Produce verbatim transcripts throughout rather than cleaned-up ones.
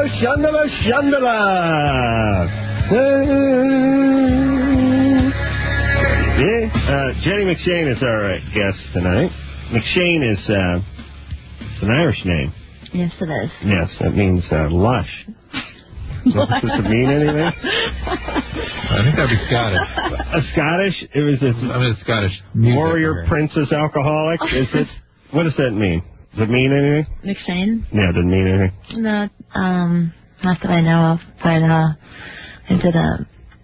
Shandala, Shandala. Yeah, uh, Jenny McShane is our uh, guest tonight. McShane is uh, it's an Irish name. Yes, it is. Yes, that means uh, lush. Does it mean anything? I think that'd be Scottish. A Scottish? It was a, I mean, a Scottish warrior, princess, alcoholic. Is it? What does that mean? Does it mean anything? McShane? Yeah, it doesn't mean anything. No, um, not that I know of, but uh, I did a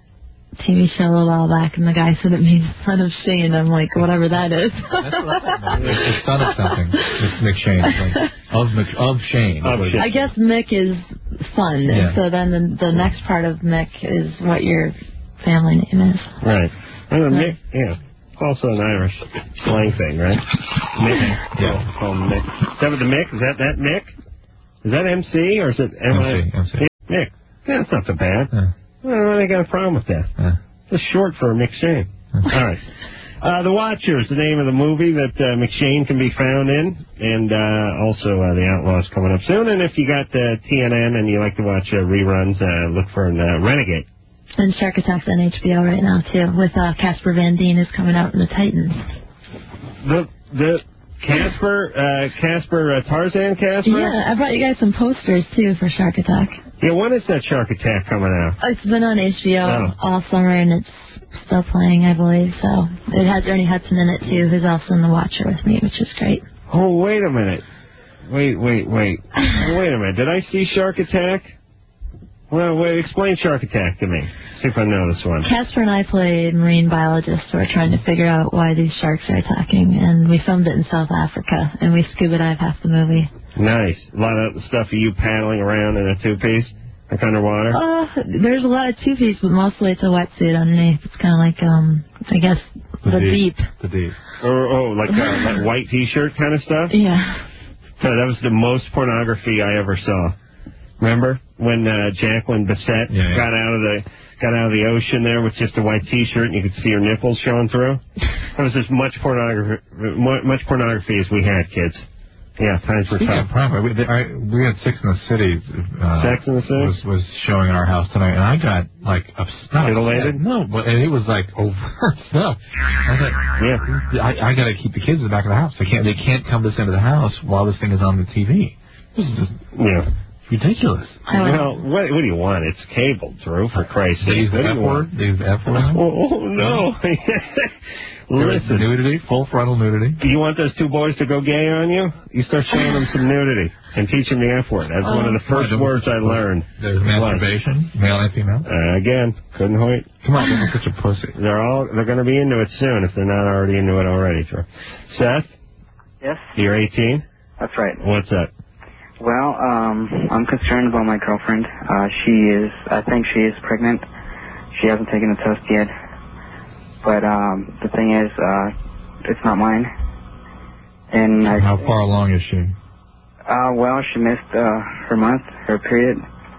T V show a little while back, and the guy said it means son of Shane. I'm like, whatever that is. That's what I meant. It's son of something. It's McShane. It's like of, Mc, of Shane. Of Shane. I guess Mick is son, Yeah. and so then the, the next part of Mick is what your family name is. Right. And the Mick, yeah. It's also an Irish slang thing, right? Mick. Yeah. Call him Mick. Is that with the Mick? Is that that Mick? Is that M C or is it M I? M C. M C. Yeah, Mick. Yeah, that's not so bad. Yeah. Well, I got a problem with that. Yeah. It's short for McShane. All right. Uh, The Watchers, the name of the movie that uh, McShane can be found in, and uh, also uh, The Outlaws coming up soon. And if you got uh, T N N and you like to watch uh, reruns, uh, look for uh, Renegade. And Shark Attack's on H B O right now, too, with uh, Casper Van Dien is coming out in the Titans. The the Casper, uh, Casper, uh, Tarzan Casper? Yeah, I brought you guys some posters, too, for Shark Attack. Yeah, when is that Shark Attack coming out? It's been on H B O Oh. all summer, and it's still playing, I believe. So it has Ernie Hudson in it, too, who's also in The Watcher with me, which is great. Oh, wait a minute. Wait, wait, wait. Wait a minute. Did I see Shark Attack? Well, wait, explain Shark Attack to me. See if I know this one. Casper and I played marine biologists who are trying to figure out why these sharks are attacking, and we filmed it in South Africa, and we scuba dive half the movie. Nice. A lot of stuff of you paddling around in a two-piece, like underwater. Uh, there's a lot of two-piece, but mostly it's a wetsuit underneath. It's kind of like, um, I guess, the, the deep. deep. The deep. Or, oh, like a like white T-shirt kind of stuff? Yeah. So that was the most pornography I ever saw. Remember when uh, Jacqueline Bissett yeah, yeah. got out of the got out of the ocean there with just a white T-shirt and you could see her nipples showing through? That was as much pornography, much pornography as we had, kids. Yeah, times were tough. Yeah, we, I, we had Sex in the City. Uh, Sex in the City was, was showing in our house tonight, and I got like upset. Titillated? No, but and it was like overt stuff. I was like, yeah, I, I got to keep the kids in the back of the house. They can't. They can't come this into the house while this thing is on the T V. This is just yeah. ridiculous. Well, what, what do you want? It's cable, Drew, for Christ's They use sake. the F word? They use the F word? Oh, no. Listen. Nudity, full frontal nudity. You want those two boys to go gay on you? You start showing them some nudity and teach them the F word. That's oh. one of the first oh, words I learned. There's masturbation, male and female. Uh, again, couldn't wait. Come on, don't be such a pussy. They're all they're going to be into it soon if they're not already into it already. Drew. Seth? Yes? You're eighteen? That's right. What's up? Well, um, I'm concerned about my girlfriend. Uh, she is, I think she is pregnant. She hasn't taken the test yet. But, um, the thing is, uh, it's not mine. And I, How far along is she? Uh, well, she missed, uh, her month, her period.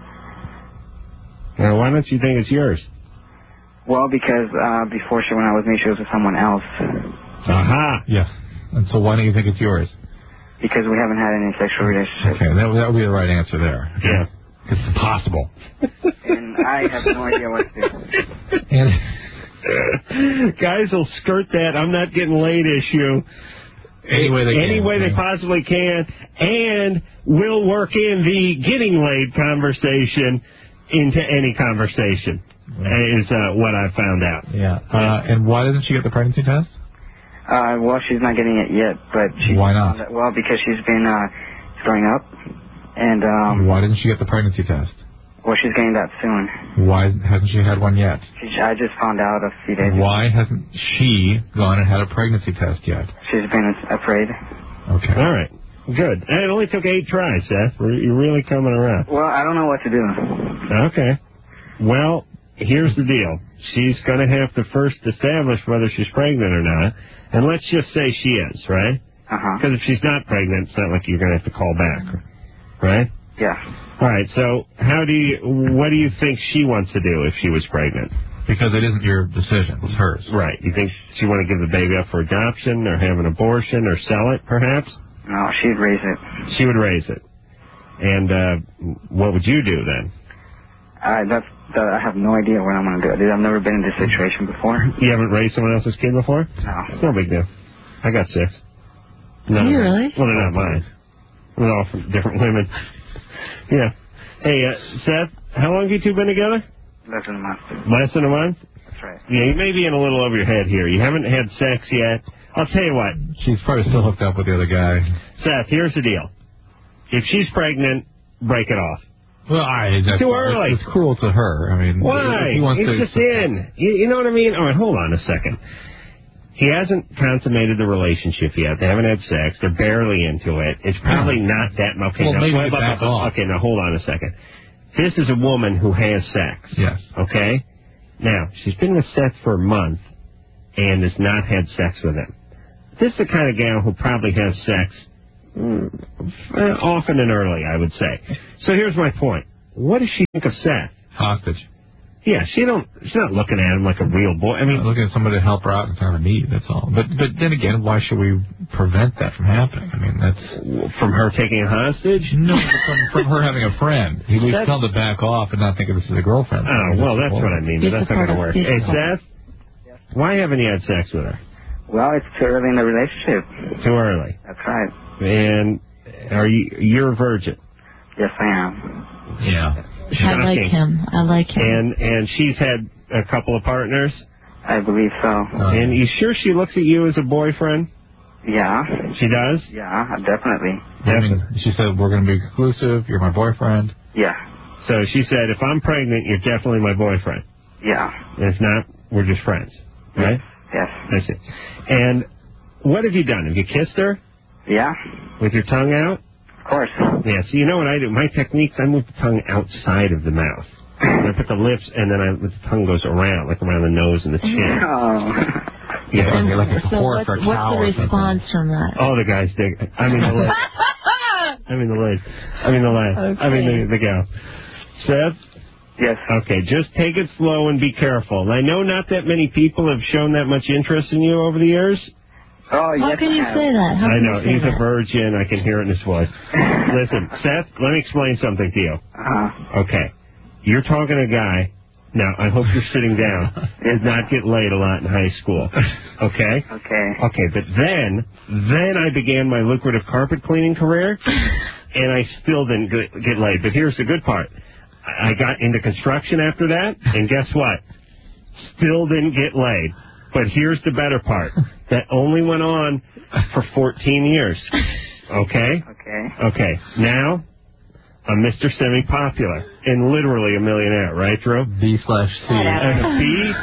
Now, why don't you think it's yours? Well, because, uh, before she went out with me, she was with someone else. Aha! Yes. And so why don't you think it's yours? Because we haven't had any sexual relationships. Okay, that, that would be the right answer there. Okay? Yeah. It's impossible. And I have no idea what to do. And guys will skirt that I'm not getting laid issue any way they any can. way they possibly can, and will work in the getting laid conversation into any conversation, yeah. is uh, what I found out. Yeah. Uh, and why doesn't she get the pregnancy test? Uh, well, she's not getting it yet, but she... Why not? Well, because she's been, uh, throwing up, and, um... Why didn't she get the pregnancy test? Well, she's getting that soon. Why hasn't she had one yet? She, I just found out a few days ago. Why hasn't she gone and had a pregnancy test yet? She's been afraid. Okay. All right. Good. And it only took eight tries, Seth. You're really coming around. Well, I don't know what to do. Okay. Well, here's the deal. She's going to have to first establish whether she's pregnant or not. And let's just say she is, right? Uh-huh. Because if she's not pregnant, it's not like you're going to have to call back, right? Yeah. All right, so how do you, what do you think she wants to do if she was pregnant? Because it isn't your decision, it's hers. Right. You think she want to give the baby up for adoption or have an abortion or sell it, perhaps? No, she'd raise it. She would raise it. And uh, what would you do then? Uh, that's, that, I have no idea what I'm going to do. I've never been in this situation before. You haven't raised someone else's kid before? No. It's no big deal. I got six. No, you really? Well, they're not mine. They're all from different women. Yeah. Hey, uh, Seth, how long have you two been together? Less than a month. Less than a month? That's right. Yeah, you may be in a little over your head here. You haven't had sex yet. I'll tell you what. She's probably still hooked up with the other guy. Seth, here's the deal. If she's pregnant, break it off. Well, I, that's, Too early. It's, it's cruel to her. I mean, Why? If he wants it's to, just in. You, you know what I mean? All right, hold on a second. He hasn't consummated the relationship yet. They haven't had sex. They're barely into it. It's probably Yeah. not that much. Okay, well, now, maybe wait, back but, off. okay, now hold on a second. This is a woman who has sex. Yes. Okay? Now, she's been with Seth for a month and has not had sex with him. This is the kind of gal who probably has sex mm, often and early, I would say. So here's my point. What does she think of Seth? Hostage. Yeah, she don't. She's not looking at him like a real boy. I mean, I'm looking at somebody to help her out in time of need. That's all. But but then again, why should we prevent that from happening? I mean, that's from her taking a hostage. No, but from from her having a friend. He was tell her to back off and not think of this as a girlfriend. Oh well, that's what I mean. But that's not going to work. Hey, Seth, yes. Why haven't you had sex with her? Well, it's too early in the relationship. Too early. That's right. And are you? You're a virgin. Yes, I am. Yeah. I like him. I like him. And and she's had a couple of partners. I believe so. Uh, And you sure she looks at you as a boyfriend? Yeah. She does? Yeah, definitely. I mean, she said, we're going to be exclusive. You're my boyfriend. Yeah. So she said, if I'm pregnant, you're definitely my boyfriend. Yeah. And if not, we're just friends. Right? Yes. That's it. And what have you done? Have you kissed her? Yeah. With your tongue out? Of course. Yeah, so you know what I do? My techniques, I move the tongue outside of the mouth. I put the lips, and then I, the tongue goes around, like around the nose and the chin. Oh. Yeah. And you're like a so support what's, for a what's cow the or something. response from that? Oh, the guys dig. I mean the legs. I mean the legs. I mean the legs. Okay. I mean the, the gal. Seth? Yes. Okay, just take it slow and be careful. I know not that many people have shown that much interest in you over the years. Oh, How yes, can I you have. say that? How I can know. you say He's that? a virgin. I can hear it in his voice. Listen, Seth, let me explain something to you. Uh-huh. Okay. You're talking to a guy. Now, I hope you're sitting down. Did not get laid a lot in high school. Okay? Okay. Okay, but then, then I began my lucrative carpet cleaning career, and I still didn't get, get laid. But here's the good part. I got into construction after that, and guess what? Still didn't get laid. But here's the better part. That only went on for fourteen years. Okay? Okay. Okay. Now, I'm Mister Semi-Popular and literally a millionaire, right, Drew? B slash C. And a B,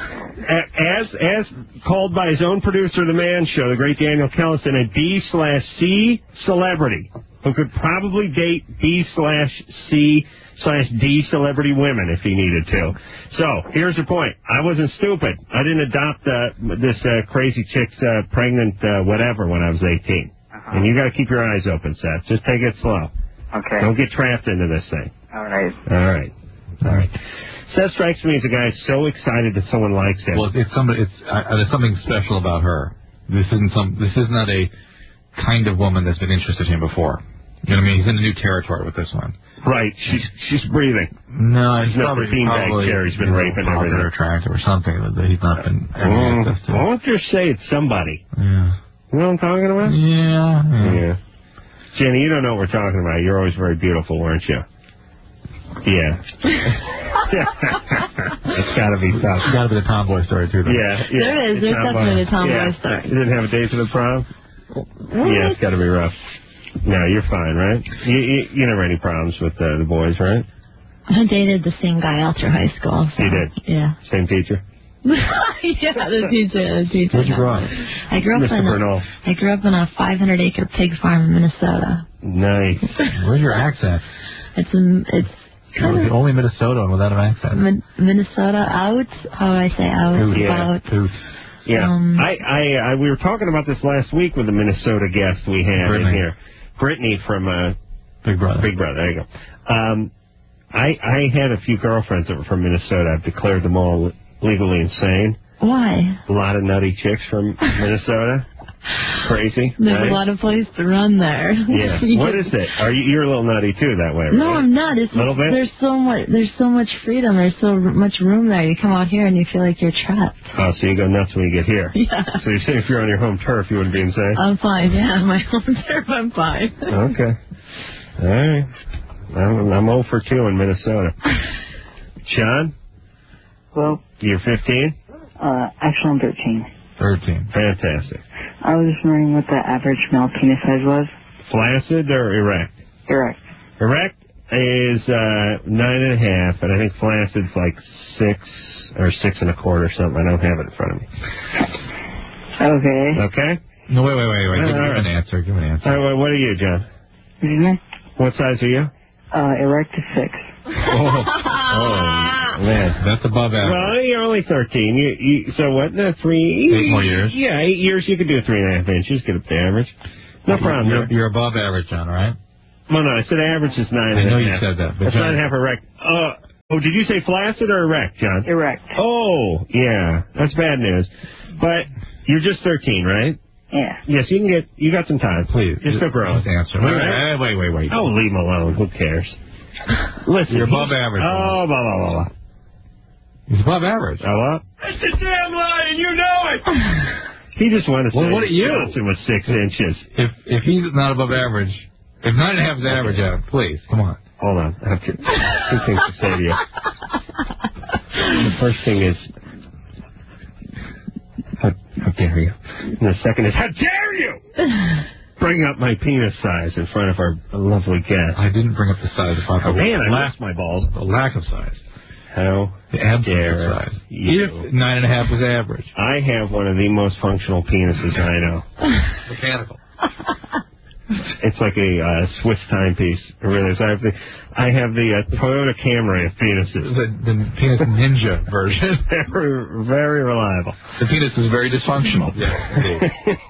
as as called by his own producer of the Man Show, the great Daniel Kellison, a B slash C celebrity who could probably date B slash C slash D celebrity women if he needed to. So here's the point. I wasn't stupid. I didn't adopt uh, this uh, crazy chick's uh, pregnant uh, whatever when I was eighteen. Uh-huh. And you got to keep your eyes open, Seth. Just take it slow. Okay. Don't get trapped into this thing. All right. All right. All right. Seth strikes me as a guy so excited that someone likes him. Well, it's somebody. It's uh, there's something special about her. This isn't some. This is not a kind of woman that's been interested in him before. You know what I mean? He's in a new territory with this one. Right. She's she's breathing. No, he's Not probably, the beanbag probably chair he's been you know, raping probably everything. or attractive or something that he's not been having Oh, access to. why don't you say it's somebody? Yeah. You know what I'm talking about? Yeah. Yeah. Yeah. Jenny, you don't know what we're talking about. You're always very beautiful, weren't you? Yeah. That's got to be tough. It's got to be the tomboy story too. Though. Yeah, yeah. There is. It's There's not definitely one- a tomboy yeah. story. You didn't have a date to the prom? Yeah, it's got to be rough. No, you're fine, right? You you, you never had any problems with uh, the boys, right? I dated the same guy all through high school. So, You did? Yeah. Same teacher? Yeah, the teacher. The teacher. Where'd you grow up? I grew up Mister in Bernal. a, I grew up in a five hundred acre pig farm in Minnesota. Nice. Where's your accent? It's a, it's You're kind the of only Minnesotan without an accent. Min- Minnesota out. How do I say out? Toot. Yeah. About. Toot. Yeah. Um, I, I, I, we were talking about this last week with the Minnesota guest we had in Brittany. here. Brittany from uh, Big Brother. Big Brother. There you go. Um, I, I had a few girlfriends that were from Minnesota. I've declared them all legally insane. Why? A lot of nutty chicks from Minnesota. crazy. There's right? a lot of place to run there. Yeah. What is it? Are you? You're a little nutty too that way, right? No, I'm not. It's little bit? There's so much. There's so much freedom. There's so much room there. You come out here and you feel like you're trapped. Oh, so you go nuts when you get here. Yeah. So you say if you're on your home turf, you wouldn't be insane? I'm fine. Yeah, my home turf. I'm fine. Okay. All right. I'm, I'm zero for two in Minnesota. Sean? Well, You're fifteen? uh, actually I'm thirteen. thirteen. Fantastic. I was just wondering what the average male penis size was. Flaccid or erect? Erect. Erect is uh, nine and a half, and I think flaccid's like six or six and a quarter or something. I don't have it in front of me. Okay. Okay? No, wait, wait, wait, wait. Give, All give right. an answer. Give an answer. All right, well, what are you, John? Excuse me? What size are you? Uh, erect is six. Oh, oh man. That's above average. Well, you're only thirteen. You, you, so what? No, three. Eight more years? Yeah, eight years. You could do three and a half inches. Get up to average. No problem. You're, there. you're above average, John, all right? No, no. I said average is nine. I and know a you half. said that, but That's John- nine and a half erect. Uh, oh, did you say flaccid or erect, John? Erect. Oh, yeah. That's bad news. But you're just thirteen, right? Yeah. Yes, you can get. You got some time. Please. Just go grow. Just answer. Wait, wait, wait, wait, wait. Oh, leave him alone. Who cares? Listen, You're above he- average. Oh, blah blah blah blah. He's above average. Oh, what? That's the damn lie, and you know it. He just wanted to Well, say what are you? Johnson was six inches. If if he's not above average, if nine and a half is average, Adam, please, come on. Hold on. I have two, two things to say to you. The first thing is, how, how dare you? And the second is, how dare you bring up my penis size in front of our lovely guest. I didn't bring up the size of Oh, the man, I lack, lost my balls. the lack of size. How The absence dare of size. you. If nine and a half was average. I have one of the most functional penises I know. Mechanical. It's like a uh, Swiss timepiece. It really is. I have the, I have the uh, Toyota Camry of penises. The, the penis ninja version. Very, very reliable. The penis is very dysfunctional. Yes, indeed.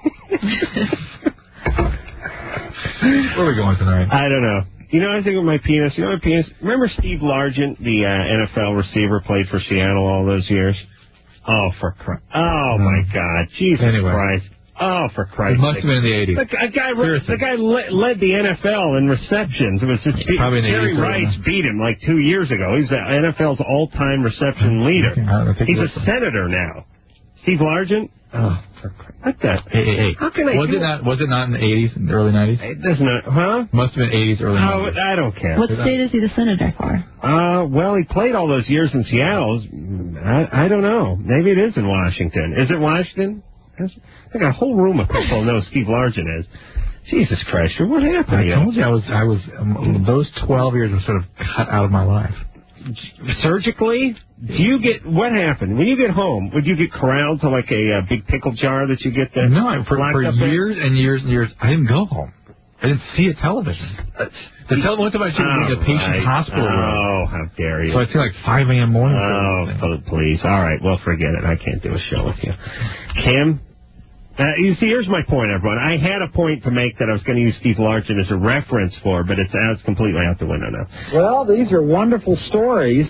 Where are we going tonight? I don't know. You know, I think with my penis, you know my penis? Remember Steve Largent, the uh, N F L receiver, played for Seattle all those years? Oh, for Christ. Oh, my God. Jesus Anyway. Christ. Oh, for Christ's It must sake. have been in the eighties. The guy, guy, Seriously. the guy led, led the N F L in receptions. It was just Probably in the Jerry eighties, Rice yeah. beat him like two years ago. He's the N F L's all-time reception leader. Okay, I think He's a you're right. senator now. Steve Largent? Oh, for Christ. What the? Hey, hey, hey. How can I was do it not? Was it not in the eighties, in the early nineties? It doesn't, huh? Must have been eighties, early Oh, nineties. I don't care. What state is he the senator for? Uh, well, he played all those years in Seattle. I, I don't know. Maybe it is in Washington. Is it Washington? I think a whole room of people know who Steve Largent is. Jesus Christ, what happened to I you? told you I was. I was. Um, those twelve years were sort of cut out of my life. Surgically? Do you get, what happened? When you get home, would you get corralled to like a uh, big pickle jar that you get there? No, I, for, locked for up in? years and years and years, I didn't go home. I didn't see a television. The tele- one time I should Oh, in a patient right. hospital room. Oh, how dare you. So I'd see like five a.m. morning. Oh, p- please. All right, well, forget it. I can't do a show with you. Kim? Uh, you see, here's my point, everyone. I had a point to make that I was going to use Steve Largent as a reference for, but it's, uh, it's completely out the window now. Well, these are wonderful stories.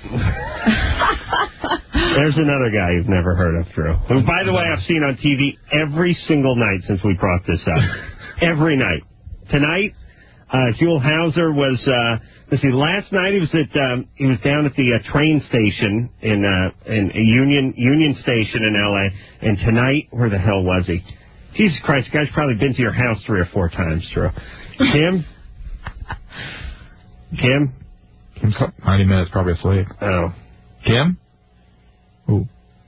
There's another guy you've never heard of, Drew. Who, by the way, I've seen on T V every single night since we brought this up. Every night. Tonight, uh, Huell Hauser was, uh, let's see, last night he was at, um, he was down at the uh, train station in, uh, in Union, Union Station in L A, and tonight, where the hell was he? Jesus Christ, the guy's probably been to your house three or four times, Drew. Kim? Kim? Kim's ninety minutes, probably asleep. Oh. Kim? Ooh.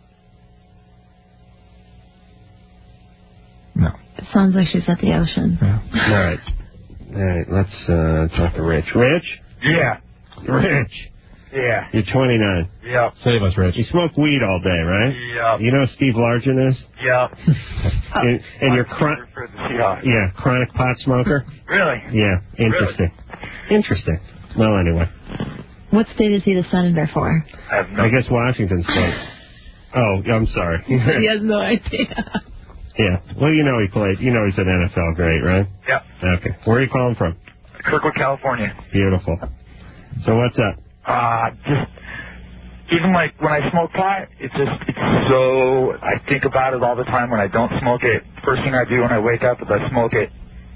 No. It sounds like she's at the ocean. Yeah. All right. All right, let's uh, talk to Rich. Rich? Yeah. Rich. Yeah. You're twenty-nine. Yep. Save us, Rich. You smoke weed all day, right? Yep. You know who Steve Largent is? Yep. and and you're chron- Yeah. yeah, chronic pot smoker? Really? Yeah, interesting. Interesting. Well, anyway, What state is he the senator for? I have no. I guess Washington State. Oh, I'm sorry. He has no idea. Yeah. Well, you know he played. You know he's an N F L great, right? Yep. Okay. Where are you calling from? Kirkwood, California. Beautiful. So what's up? Uh, just even like when I smoke pot, it's just, it's so, I think about it all the time when I don't smoke it. First thing I do when I wake up is I smoke it.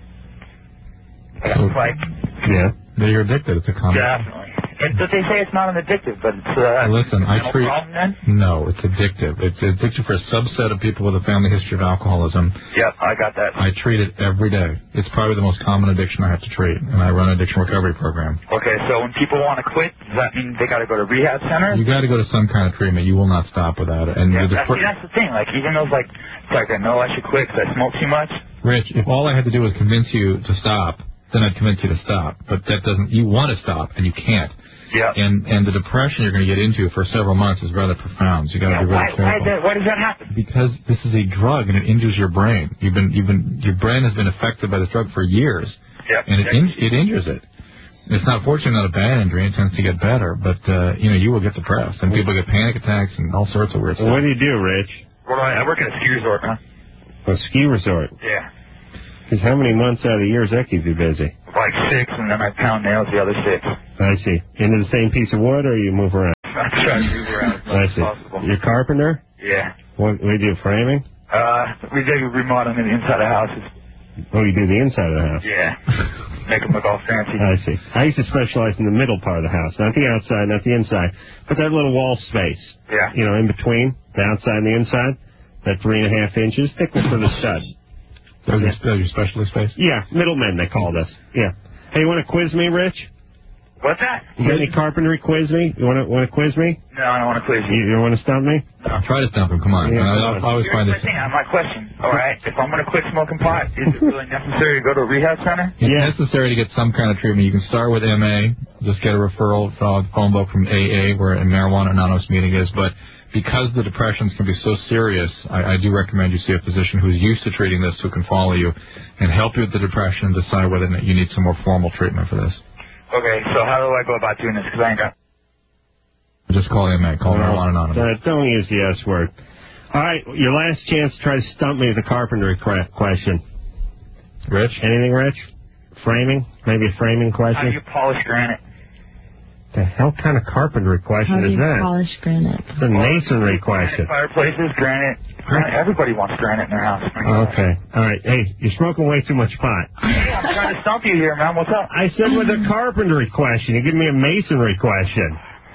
It's like, yeah, you're addicted. It's a common. Definitely. And, but they say it's not an addictive, but it's uh, listen, I no treat problem then? No, it's addictive. It's addictive for a subset of people with a family history of alcoholism. Yep, I got that. I treat it every day. It's probably the most common addiction I have to treat, and I run an addiction recovery program. Okay, so when people want to quit, does that mean they got to go to rehab center? You got to go to some kind of treatment. You will not stop without it. And yeah, the that's, see, that's the thing. Like even those like, it's like I know I should quit because I smoke too much. Rich, if all I had to do was convince you to stop, then I'd convince you to stop. But that doesn't. You want to stop, and you can't. Yeah. And and the depression you're going to get into for several months is rather profound. So you got to yeah, be really why, careful. Why, that, why does that happen? Because this is a drug and it injures your brain. You've been you've been your brain has been affected by this drug for years. Yep. And it in, it injures it. It's not fortunately not a bad injury. It tends to get better, but uh, you know you will get depressed and people get panic attacks and all sorts of weird stuff. What do you do, Rich? What do I, I work at a ski resort, man. A ski resort. Yeah. Because how many months out of the year does that keep you busy? Like six, and then I pound nails the other six. I see. Into the same piece of wood, or you move around? I try to move around as much I as see. possible. You're a carpenter? Yeah. What we do, framing? Uh, we do remodeling the inside of houses. Oh, you do the inside of the house? Yeah. Make them look all fancy. I see. I used to specialize in the middle part of the house, not the outside, not the inside, but that little wall space. Yeah. You know, in between the outside and the inside, that three and a half inches thickness of the stud. That was your, your specialty space? Yeah, middlemen they called us. Yeah. Hey, you want to quiz me, Rich? What's that? You got any carpentry quiz me? You want to want to quiz me? No, I don't want to quiz you. You, you want to stump me? No. Try to stump him. Come on. Yeah, I, I always Here's find my this. thing, my question. All right, if I'm going to quit smoking pot, is it really necessary to go to a rehab center? It's Yeah. necessary to get some kind of treatment. You can start with M A, just get a referral uh, phone book from A A, where a marijuana anonymous meeting is. But because the depressions can be so serious, I, I do recommend you see a physician who's used to treating this, who can follow you and help you with the depression and decide whether or not you need some more formal treatment for this. Okay, so how do I go about doing this? Because I ain't got... Just call M A, call No, marijuana anonymous. uh, don't use the S word. All right, your last chance to try to stump me with a carpentry que- question. Rich? Anything, Rich? Framing? Maybe a framing How do question? you polish granite? The hell kind of carpentry question How do is you that? polish granite? It's a masonry question. Fireplaces, granite. granite. Everybody wants granite in their house. Okay. All right. Hey, you're smoking way too much pot. Hey, I'm trying to stump you here, man. What's up? I said with a carpentry question. You give me a masonry question.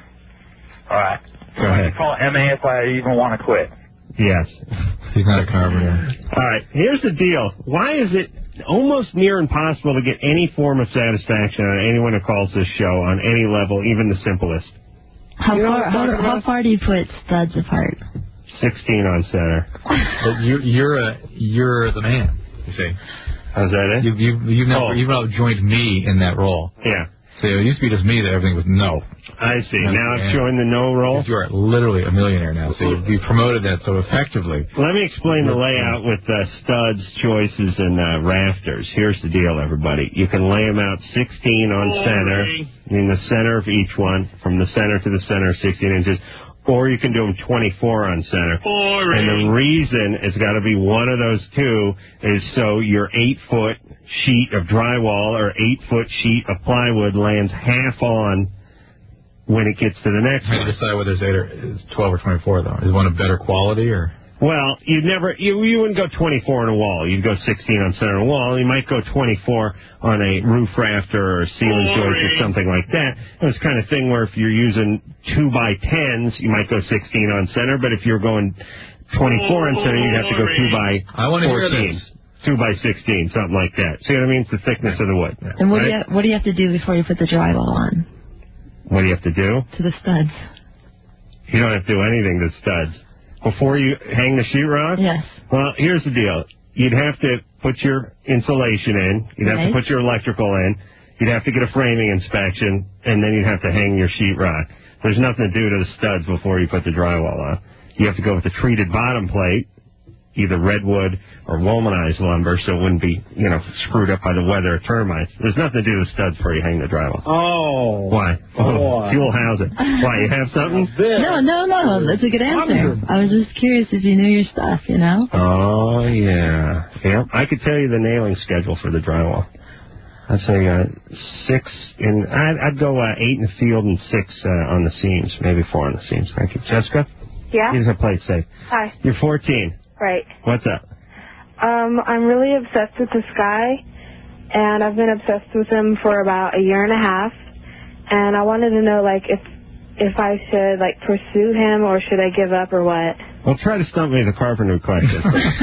All right. Go ahead. Call M A if I even want to quit. Yes. He's not a carpenter. All right. Here's the deal. Why is it almost near impossible to get any form of satisfaction on anyone who calls this show on any level, even the simplest? How You know far? what I'm How, talking how about? far do you put studs apart? sixteen on center. But you're you're a you're the man. You see, Is that it? you've you've you've now Oh. you've now joined me in that role. Yeah. So it used to be just me that everything was no. I see. Yes, Now I've and- joined the no roll. You are literally a millionaire now. So you've, you've promoted that so effectively. Let me explain the layout with uh, studs, choices, and uh, rafters. Here's the deal, everybody. You can lay them out sixteen on center, in the center of each one, from the center to the center, sixteen inches, or you can do them twenty-four on center. Boring. And the reason it's got to be one of those two is so your eight-foot sheet of drywall or eight-foot sheet of plywood lands half on when it gets to the next How do one. you decide whether it's eight or is twelve or twenty-four though? Is one of better quality or? Well, you'd never, you, you wouldn't go twenty-four on a wall. You'd go sixteen on center of a wall. You might go twenty-four on a roof rafter or a ceiling joist or something like that. It's kind of thing where if you're using two by tens, you might go sixteen on center, but if you're going twenty-four on center, you'd have to go two by I want to hear fourteen. this. Two by sixteen, something like that. See what I mean? It's the thickness of the wood. And what do right? you what do you have to do before you put the drywall on What do you have to do? to the studs? You don't have to do anything to studs. Before you hang the sheetrock? Yes. Well, here's the deal. You'd have to put your insulation in. You'd have Right. to put your electrical in. You'd have to get a framing inspection, and then you'd have to hang your sheetrock. There's nothing to do to the studs before you put the drywall on. You have to go with a treated bottom plate, either redwood or womanized lumber, so it wouldn't be, you know, screwed up by the weather or termites. There's nothing to do with studs before you hang the drywall. Oh. Why? Boy. Fuel housing. Why, you have something? This. No, no, no. That's a good answer. I was just curious if you knew your stuff, you know? Oh, yeah. Yeah. I could tell you the nailing schedule for the drywall. I'd say uh, six in. I'd, I'd go uh, eight in the field and six uh, on the seams, maybe four on the seams. Thank you, Jessica. Yeah. Here's a plate safe. Hi. You're fourteen. Right. What's up? Um, I'm really obsessed with this guy, and I've been obsessed with him for about a year and a half. And I wanted to know, like, if if I should like pursue him or should I give up or what? Well, try to stump me the carpenter question.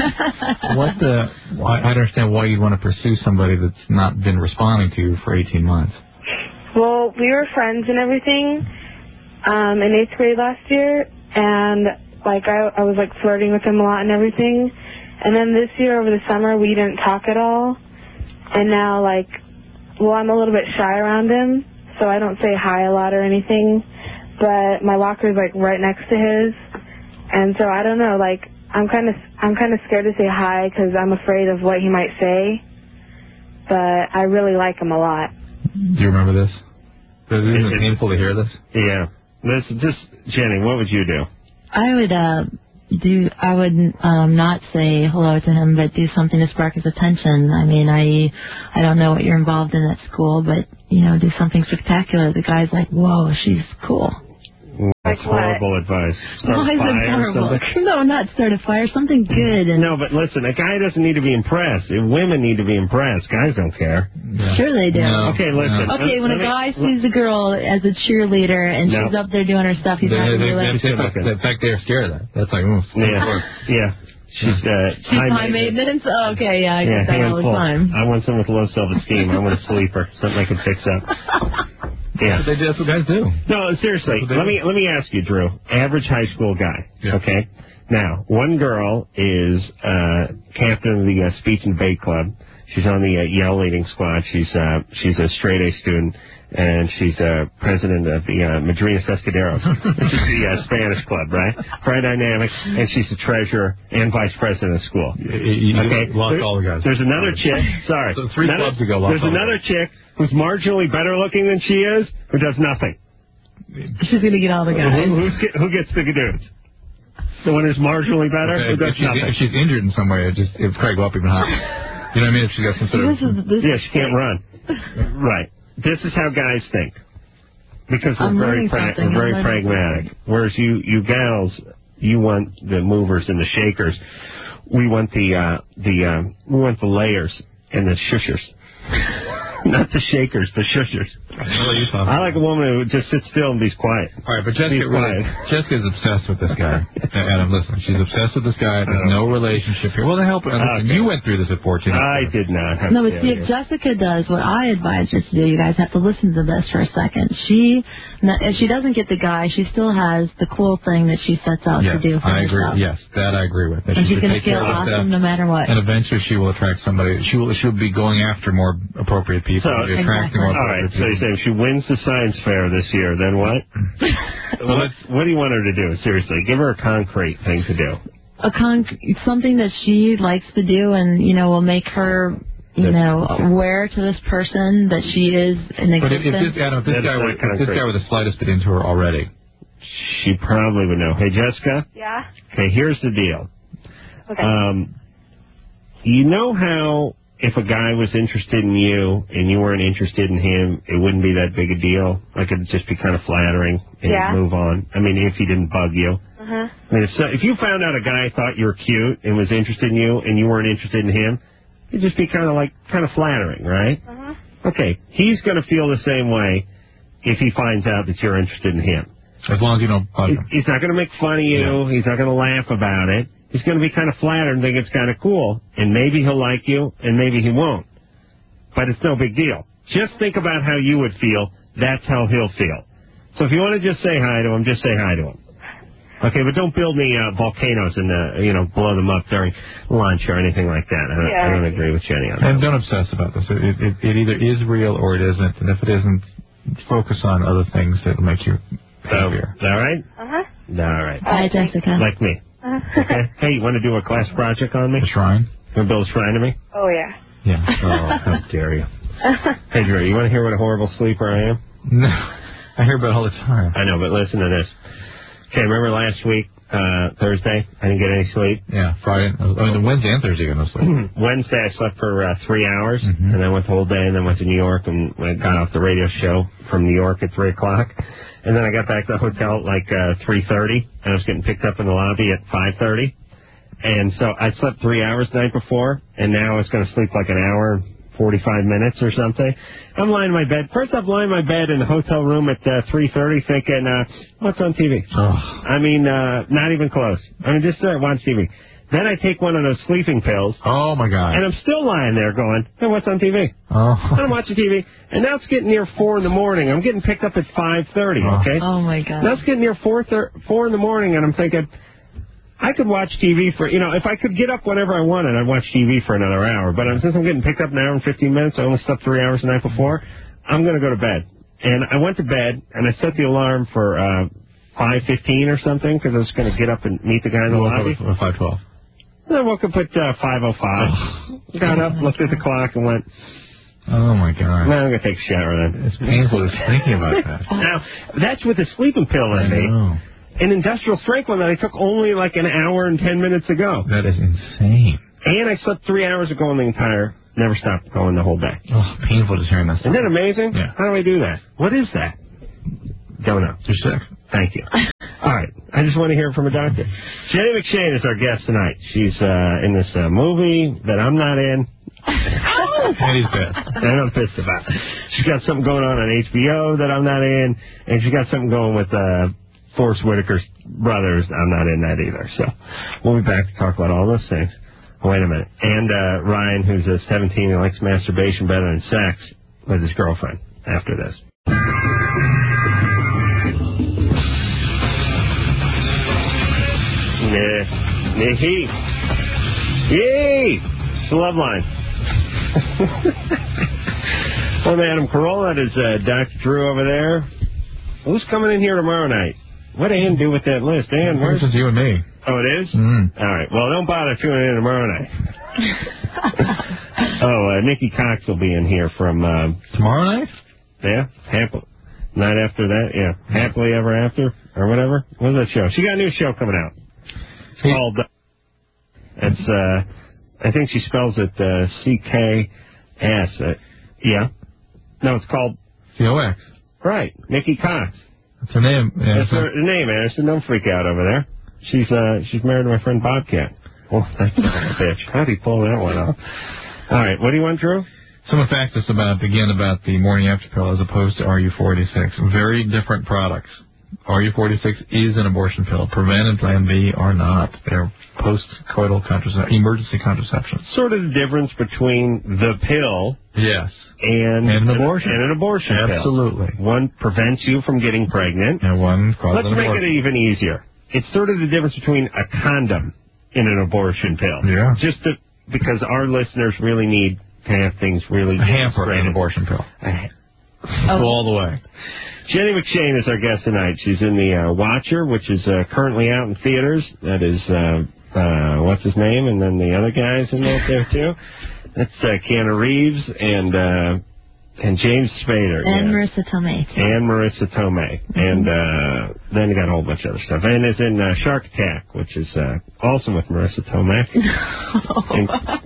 What the? I I don't understand why you'd want to pursue somebody that's not been responding to you for eighteen months. Well, we were friends and everything um, in eighth grade last year, and like I, I was like flirting with him a lot and everything. And then this year over the summer we didn't talk at all, and now like, well, I'm a little bit shy around him, so I don't say hi a lot or anything. But my locker's like right next to his, and so I don't know. Like I'm kind of I'm kind of scared to say hi because I'm afraid of what he might say. But I really like him a lot. Do you remember this? Isn't it painful to hear this? Yeah. Listen, just Jenny, what would you do? I would uh do I would um not say hello to him, but do something to spark his attention. I mean, I I don't know what you're involved in at school, but you know, do something spectacular. The guy's like, whoa, she's cool. That's Like what? horrible advice. Start Why a is it fire or horrible? something? No, not start a fire. Something good. And No, but listen, a guy doesn't need to be impressed. Women need to be impressed. Guys don't care. Yeah. Sure they do. No. Okay, listen. Okay, let- when let a me- guy sees a girl as a cheerleader and No. she's up there doing her stuff, he's They, not going to they, be like, they, in fact, in fact, they're scared of that. That's like, ooh. Yeah, yeah. She's uh, she's high maintenance? Oh, okay, yeah, I Yeah, get that all the handful. time. I want someone with low self-esteem. I want a sleeper, something I can fix up. Yeah. That's what, they, that's what guys do. No, seriously. That's what they Let do. me let me ask you, Drew. Average high school guy. Yeah. Okay. Now, one girl is uh, captain of the uh, speech and debate club. She's on the uh, Yale leading squad. She's uh, she's a straight A student, and she's uh, president of the uh, Madrinas Escuderos, which is the uh, Spanish club, right? Very dynamic, and she's the treasurer and vice president of school. You, you Okay. lost There- all the guys. There's another chick. Sorry. So three Another- clubs ago, lost There's all the another chick who's marginally better looking than she is, who does nothing. She's going to get all the guys. Who, who's get, who gets the dudes? The one who's marginally better? Okay, Who does if, she's, nothing? if she's injured in some way, it just it probably go up even higher. You know what I mean? If she's got some sort of... This is, this Yeah, she can't run. Right. This is how guys think. Because we're I'm very learning pra- something. we're very I'm learning pragmatic. Whereas you, you gals, you want the movers and the shakers. We want the uh, the um, we want the layers and the shushers. Not the shakers, the shushers. I like a woman who just sits still and be quiet. All right, but Jessica, Be really, quiet. Jessica's obsessed with this guy. Adam, listen, she's obsessed with this guy. There's no relationship here. Well, to help her. Listen, Okay. you went through this at fourteen. I did not have No, to but tell see, you. if Jessica does what I advise her to do, you guys have to listen to this for a second. She, no, if she doesn't get the guy, she still has the cool thing that she sets out Yes, to do for I agree. herself. Yes, that I agree with. That And she she's should going to take care feel of awesome herself, no matter what. and eventually she will attract somebody. She will. She will be going after more appropriate people. So- She'll be attracting Exactly. more All right, appropriate so you're people. saying if she wins the science fair this year, then what? Well, what, what do you want her to do? Seriously, give her a concrete thing to do. A con- something that she likes to do and, you know, will make her, you That's- know, aware to this person that she is in But if, if existence. this, Adam, if this That is guy not were, if this concrete. guy were the slightest bit into her already, She probably would know. Hey, Jessica. Yeah. Okay, here's the deal. Okay. Um, you know how if a guy was interested in you and you weren't interested in him, it wouldn't be that big a deal? Like it'd just be kind of flattering and Yeah. you'd move on. I mean, if he didn't bug you. Uh huh. I mean, if, so, if you found out a guy thought you were cute and was interested in you and you weren't interested in him, it'd just be kind of like, kind of flattering, right? Uh huh. Okay, he's going to feel the same way if he finds out that you're interested in him. as long as you don't bug He- him. He's not going to make fun of you. He's not going to laugh about it. He's going to be kind of flattered and think it's kind of cool. And maybe he'll like you, and maybe he won't. But it's no big deal. Just think about how you would feel. That's how he'll feel. So if you want to just say hi to him, just say hi to him. Okay, but don't build me uh, volcanoes and, uh, you know, blow them up during lunch or anything like that. I don't, Yeah. I don't agree with Jenny on that. And don't obsess about this. It, it, it either is real or it isn't. And if it isn't, focus on other things that will make you happier. All right? Uh huh. All right. Hi, Jessica. Like me. Okay. Hey, you want to do a class project on me? The shrine? You want to build a shrine to me? Oh yeah. Yeah. Oh, how dare you. Hey, Drew, you want to hear what a horrible sleeper I am? No. I hear about it all the time. I know, but listen to this. Okay, remember last week uh, Thursday. I didn't get any sleep. Yeah, Friday. I mean, the Wednesday and Thursday you got no sleep. Wednesday I slept for uh, three hours, Mm-hmm. and then went the whole day, and then went to New York and I got off the radio show from New York at three o'clock. And then I got back to the hotel at like uh, three thirty, and I was getting picked up in the lobby at five thirty. And so I slept three hours the night before, and now I was going to sleep like an hour, forty-five minutes or something. I'm lying in my bed. First, I'm lying in my bed in the hotel room at uh, three thirty thinking, uh, what's on T V? Oh. I mean, uh, not even close. I mean, just uh, watch T V. Then I take one of those sleeping pills. Oh, my God. And I'm still lying there going, hey, what's on T V? Oh. I'm watching T V. And now it's getting near four in the morning. I'm getting picked up at five thirty, Oh. okay? Oh, my God. Now it's getting near four, thir- four in the morning, and I'm thinking, I could watch T V for, you know, if I could get up whenever I wanted, I'd watch T V for another hour. But since I'm getting picked up an hour and fifteen minutes, I only slept three hours the night before, I'm going to go to bed. And I went to bed, and I set the alarm for uh, five fifteen or something, because I was going to get up and meet the guy in the lobby. five twelve. And I woke up at uh, five oh five, got up, looked at the clock, and went, Oh, my God. now I'm going to take a shower then. It's painful just thinking about that. Now, that's with the sleeping pill I I made. know. An industrial strength one that I took only like an hour and ten minutes ago. That is insane. And I slept three hours ago in the entire, never stopped going the whole day. Oh, painful just hearing that. Isn't that amazing? Yeah. How do I do that? What is that? Don't know. You're sick. Thank you. All right. I just want to hear from a doctor. Jenny McShane is our guest tonight. She's uh, in this uh, movie that I'm not in. And he's pissed. And I'm pissed about it. She's got something going on on H B O that I'm not in. And she's got something going with uh, Forrest Whitaker's brothers. I'm not in that either. So we'll be back to talk about all those things. Wait a minute. And uh, Ryan, who's uh, seventeen and likes masturbation better than sex, with his girlfriend after this. Nah. Nah. Yay! It's the love line. I'm Adam Carolla. That is uh, Doctor Drew over there. Who's coming in here tomorrow night? What did Ann do with that list? Ann, where's... This is you and me. Oh, it is? Mm. All right. Well, don't bother tuning in tomorrow night. oh, uh, Nikki Cox will be in here from... Uh, Tomorrow night? Yeah, happily. Night after that, yeah. Happily Ever After, or whatever. What's that show? She got a new show coming out. It's Hey. called... Uh, it's, uh... I think she spells it uh, C K S. Uh, yeah. No, it's called... C O X. Right, Nikki Cox. That's her name. Yeah, That's her name, Anderson. Don't freak out over there. She's uh she's married to my friend Bobcat. Oh, that's a bitch. How'd he pull that one off? All right, what do you want, Drew? Someone faxed us about, again, about the morning after pill as opposed to R U forty-six. Very different products. R U forty-six is an abortion pill. Prevent and Plan B are not. They're post-coital contraception, emergency contraception. Sort of the difference between the pill Yes. and, And an abortion. And an abortion pill. Absolutely. One prevents you from getting pregnant. And one causes Let's an make abortion. it even easier. It's sort of the difference between a condom and an abortion pill. Yeah. Just to, because our listeners really need to have things really A hamper and an demonstrated. abortion pill. Oh. Go all the way. Jenny McShane is our guest tonight. She's in the uh, Watcher, which is uh, currently out in theaters. That is, uh, uh, what's his name? And then the other guys in there, there too. That's uh, Keanu Reeves and uh, and James Spader. And yeah. Marissa Tomei. And Marissa Tomei. Mm-hmm. And uh, then you got a whole bunch of other stuff. And it's in uh, Shark Attack, which is uh, also with Marissa Tomei. and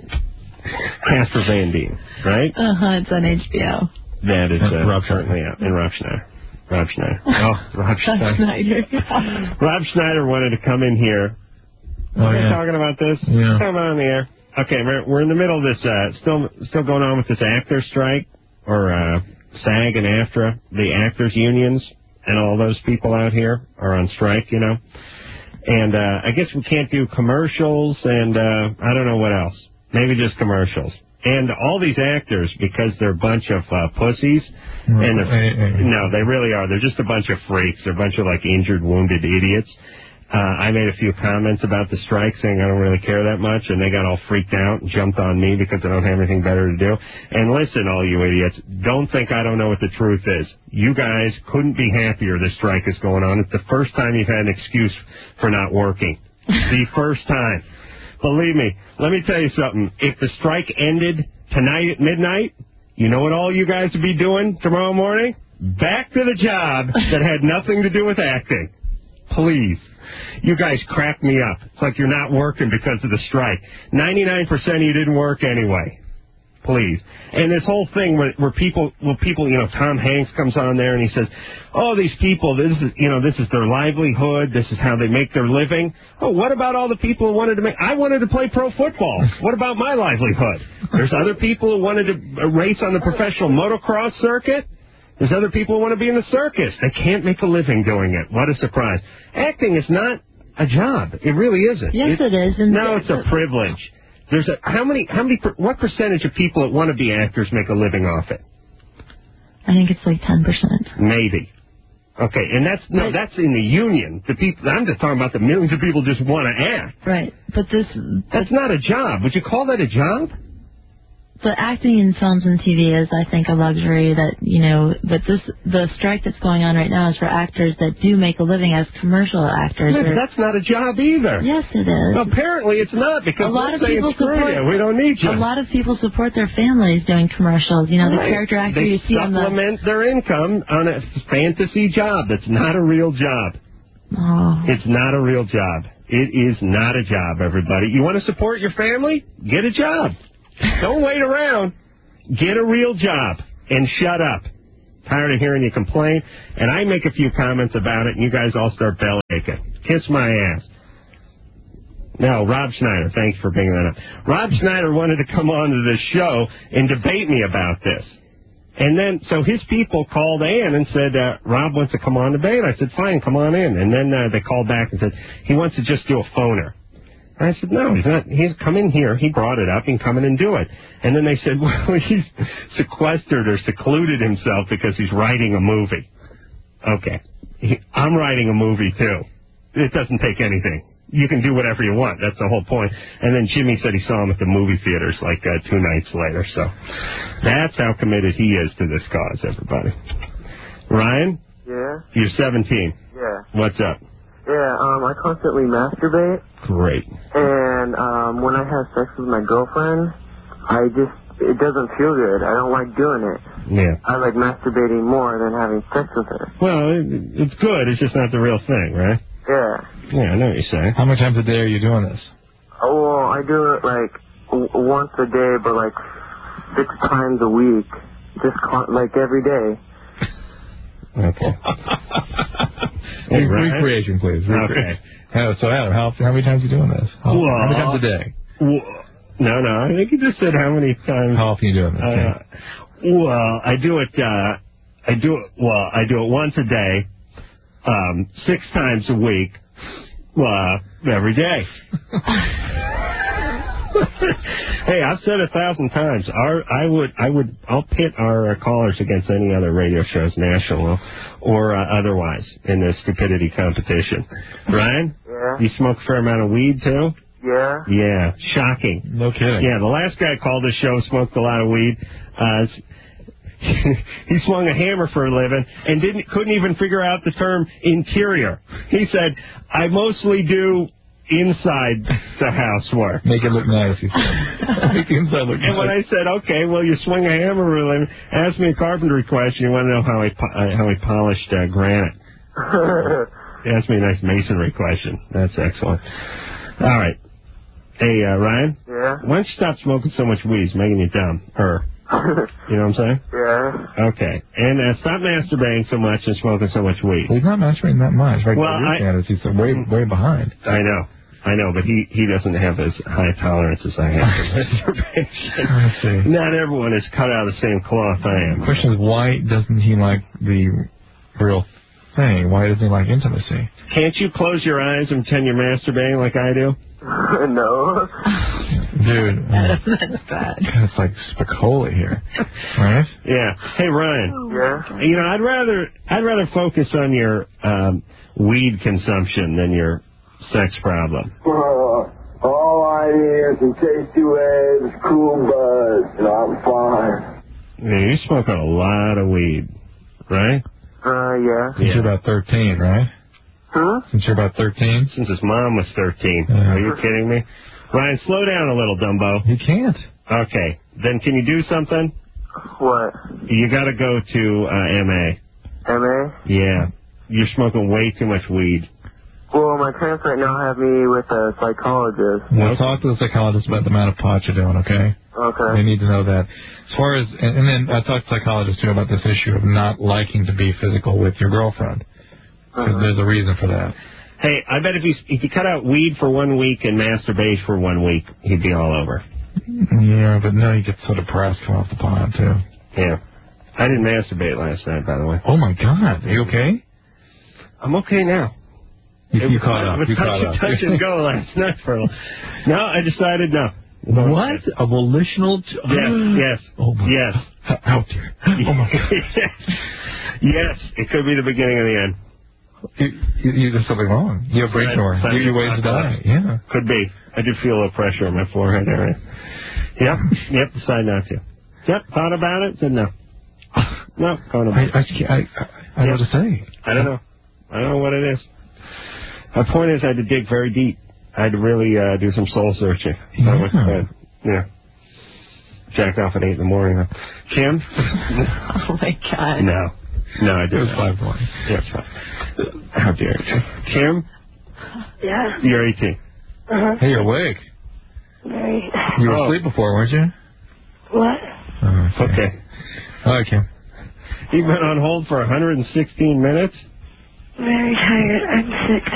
Casper Van Dien, right? Uh-huh, it's on H B O. That is uh, Rob currently out. And Rob Schneider. Rob Schneider. Oh, Rob Schneider. Schneider. Rob Schneider wanted to come in here. Oh, We're yeah. talking about this. Yeah. Come on the air. Okay, we're, we're in the middle of this. Uh, still, still going on with this actor strike, or uh, SAG and AFTRA, the actors unions, and all those people out here are on strike. You know, and uh, I guess we can't do commercials, and uh, I don't know what else. Maybe just commercials. And all these actors, because they're a bunch of uh, pussies, and they're, Hey, hey, hey. no, they really are. They're just a bunch of freaks. They're a bunch of like injured, wounded idiots. Uh, I made a few comments about the strike saying I don't really care that much, and they got all freaked out and jumped on me because I don't have anything better to do. And listen, all you idiots, don't think I don't know what the truth is. You guys couldn't be happier this strike is going on. It's the first time you've had an excuse for not working. The first time. Believe me, let me tell you something. If the strike ended tonight at midnight, you know what all you guys would be doing tomorrow morning? Back to the job that had nothing to do with acting. Please. You guys crack me up. It's like you're not working because of the strike. ninety-nine percent of you didn't work anyway. Please. And this whole thing where, where people, where people, you know, Tom Hanks comes on there and he says, oh, these people, this is, you know, this is their livelihood. This is how they make their living. Oh, what about all the people who wanted to make, I wanted to play pro football. What about my livelihood? There's other people who wanted to race on the professional motocross circuit. There's other people who want to be in the circus. They can't make a living doing it. What a surprise. Acting is not a job. It really isn't. Yes, it, it is. And no, it's a privilege. There's a, how many, how many, what percentage of people that want to be actors make a living off it? I think it's like ten percent. Maybe. Okay, and that's, no, that's in the union. The people, I'm just talking about the millions of people just want to act. Right, but this... That's not a job. Would you call that a job? The acting in films and T V is, I think, a luxury that, you know, but this, the strike that's going on right now is for actors that do make a living as commercial actors. Yes, that's not a job either. Yes, it is. Well, apparently it's not, because a lot of saying, people screw support, you, we don't need you. A lot of people support their families doing commercials. You know, right. The character actor they you see on the... supplement their income on a fantasy job. That's not a real job. Oh. It's not a real job. It is not a job, everybody. You want to support your family? Get a job. Don't wait around. Get a real job and shut up. Tired of hearing you complain. And I make a few comments about it, and you guys all start belly aching. Kiss my ass. No, Rob Schneider, thanks for bringing that up. Rob Schneider wanted to come on to this show and debate me about this. And then, so his people called in and said, uh, Rob wants to come on debate. I said, fine, come on in. And then uh, they called back and said, he wants to just do a phoner. And I said, no, he's not. He's come in here. He brought it up. He can come in and do it. And then they said, well, he's sequestered or secluded himself because he's writing a movie. Okay. He, I'm writing a movie, too. It doesn't take anything. You can do whatever you want. That's the whole point. And then Jimmy said he saw him at the movie theaters like uh, two nights later. So that's how committed he is to this cause, everybody. Ryan? Yeah? You're seventeen. Yeah. What's up? Yeah, um, I constantly masturbate. Great. And um, when I have sex with my girlfriend, I just, it doesn't feel good. I don't like doing it. Yeah. I like masturbating more than having sex with her. Well, it, it's good. It's just not the real thing, right? Yeah. Yeah, I know what you're saying. How many times a day are you doing this? Oh, well, I do it like w- once a day, but like six times a week. Just con- like every day. Okay. Hey, recreation, please. Recre- okay. Uh, so, Adam, how, how many times are you doing this? How, well, how many times a day? Well, no, no. I think you just said how many times. How often are you doing this? Uh, well, I do it. Uh, I do it. Well, I do it once a day, um, six times a week, uh, every day. Hey, I've said a thousand times. Our, I would, I would, I'll pit our uh, callers against any other radio shows, national or uh, otherwise, in this stupidity competition. Ryan, yeah. You smoke a fair amount of weed too? Yeah. Yeah, shocking. No kidding. Yeah, the last guy called the show smoked a lot of weed. Uh, he swung a hammer for a living and didn't, couldn't even figure out the term interior. He said, "I mostly do inside the housework." Make it look nice, he said. Make the inside look and nice. And when I said, okay, well, you swing a hammer for a living, ask me a carpentry question. You want to know how he, po- uh, how he polished uh, granite. Ask me a nice masonry question. That's excellent. All right. Hey, uh, Ryan? Yeah? Why don't you stop smoking so much weed? It's making you dumb. Or, you know what I'm saying? Yeah. Okay. And uh, stop masturbating so much and smoking so much weed. Well, he's not masturbating that much. Right? Well, I... Standards, he's way, way behind. I know. I know, but he, he doesn't have as high tolerance as I have for masturbation. I see. Not everyone is cut out of the same cloth I am. The question is, why doesn't he like the real thing? Why doesn't he like intimacy? Can't you close your eyes and pretend you're masturbating like I do? No. Dude. That's bad. It's like Spicoli here. Right? Yeah. Hey, Ryan. Yeah? You know, I'd rather I'd rather focus on your um, weed consumption than your sex problem. Uh, all I need is some tasty waves, cool buzz, and I'm fine. Yeah, you're smoking a lot of weed, right? Uh, yeah. Since Yeah. you're about thirteen, right? Huh? Since you're about thirteen? Since his mom was thirteen. Yeah. Are you kidding me? Ryan, slow down a little, Dumbo. He can't. Okay. Then can you do something? What? You got to go to uh, M A. M A? Yeah. You're smoking way too much weed. Well, my parents right now have me with a psychologist. Well, talk to the psychologist about the amount of pot you're doing, okay? Okay. They need to know that. As far as, and, and then I talked to the psychologist, too, about this issue of not liking to be physical with your girlfriend. Because Uh-huh. there's a reason for that. Hey, I bet if you if you cut out weed for one week and masturbate for one week, he'd be all over. Yeah, but no, you get so depressed coming off the pot, too. Yeah. I didn't masturbate last night, by the way. Oh, my God. Are you okay? I'm okay now. You, It you was, caught it up. was You touch, caught and up. touch and go last night for a little. No, I decided no. What? A volitional... T- Yes, yes. Oh, my Yes. God. Out there. Oh, my God. yes. Yes, it could be the beginning of the end. You, you, you, there's something wrong. You have brain tumor. You, you're waiting to die. Yeah. Could be. I did feel a little pressure on my forehead area. Yep, yep, decided not to. Yep, thought about it, said no. No, going to I, I, I, I, I don't know what to say. I don't know. I don't know what it is. My point is I had to dig very deep. I had to really uh, do some soul searching. Yeah. I went to bed. Yeah. Jacked off at eight in the morning. Kim? Oh, my God. No. No, I It didn't. was five morning. Yeah, it's fine. How dare you. Kim? Yeah. You're eighteen. Uh-huh. Hey, you're awake. Very. You were Oh. asleep before, weren't you? What? Oh, Okay. All right, Kim. You've been on hold for one hundred sixteen minutes? Very tired. I'm sick